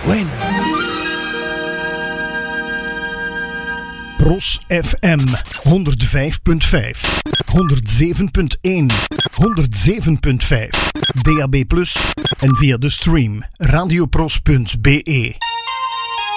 Bueno. Pros FM 105.5, 107.1, 107.5, DAB+ en via de stream radiopros.be.